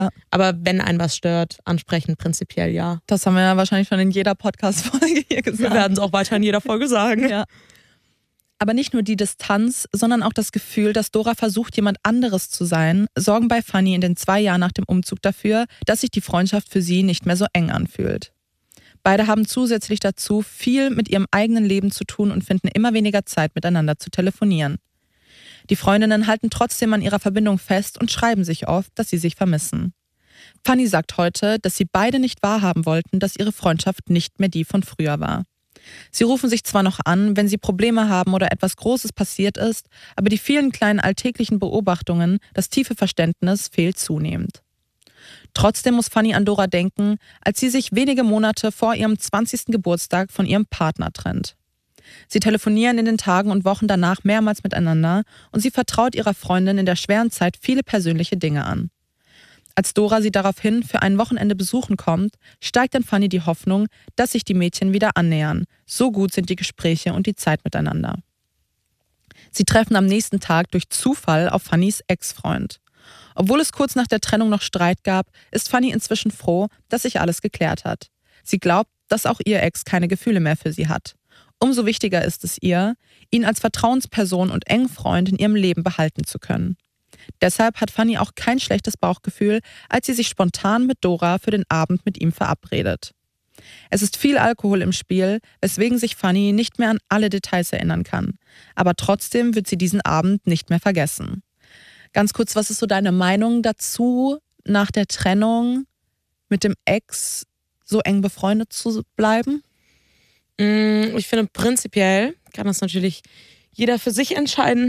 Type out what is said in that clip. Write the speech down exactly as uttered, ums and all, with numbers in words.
Ja. Aber wenn einen was stört, ansprechen prinzipiell ja. Das haben wir ja wahrscheinlich schon in jeder Podcast-Folge hier gesagt. Wir werden es auch weiter in jeder Folge sagen. Ja. Aber nicht nur die Distanz, sondern auch das Gefühl, dass Dora versucht, jemand anderes zu sein, sorgen bei Fanny in den zwei Jahren nach dem Umzug dafür, dass sich die Freundschaft für sie nicht mehr so eng anfühlt. Beide haben zusätzlich dazu viel mit ihrem eigenen Leben zu tun und finden immer weniger Zeit, miteinander zu telefonieren. Die Freundinnen halten trotzdem an ihrer Verbindung fest und schreiben sich oft, dass sie sich vermissen. Fanny sagt heute, dass sie beide nicht wahrhaben wollten, dass ihre Freundschaft nicht mehr die von früher war. Sie rufen sich zwar noch an, wenn sie Probleme haben oder etwas Großes passiert ist, aber die vielen kleinen alltäglichen Beobachtungen, das tiefe Verständnis fehlt zunehmend. Trotzdem muss Fanny an Dora denken, als sie sich wenige Monate vor ihrem zwanzigsten Geburtstag von ihrem Partner trennt. Sie telefonieren in den Tagen und Wochen danach mehrmals miteinander und sie vertraut ihrer Freundin in der schweren Zeit viele persönliche Dinge an. Als Dora sie daraufhin für ein Wochenende besuchen kommt, steigt in Fanny die Hoffnung, dass sich die Mädchen wieder annähern. So gut sind die Gespräche und die Zeit miteinander. Sie treffen am nächsten Tag durch Zufall auf Fannys Ex-Freund. Obwohl es kurz nach der Trennung noch Streit gab, ist Fanny inzwischen froh, dass sich alles geklärt hat. Sie glaubt, dass auch ihr Ex keine Gefühle mehr für sie hat. Umso wichtiger ist es ihr, ihn als Vertrauensperson und engen Freund in ihrem Leben behalten zu können. Deshalb hat Fanny auch kein schlechtes Bauchgefühl, als sie sich spontan mit Dora für den Abend mit ihm verabredet. Es ist viel Alkohol im Spiel, weswegen sich Fanny nicht mehr an alle Details erinnern kann. Aber trotzdem wird sie diesen Abend nicht mehr vergessen. Ganz kurz, was ist so deine Meinung dazu, nach der Trennung mit dem Ex so eng befreundet zu bleiben? Ich finde prinzipiell kann das natürlich jeder für sich entscheiden.